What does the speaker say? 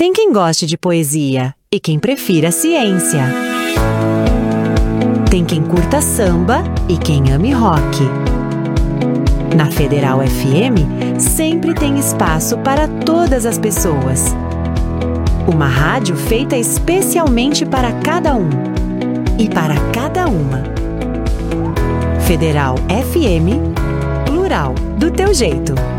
Tem quem goste de poesia e quem prefira ciência. Tem quem curta samba e quem ame rock. Na Federal FM, sempre tem espaço para todas as pessoas. Uma rádio feita especialmente para cada um e para cada uma. Federal FM, plural, do teu jeito.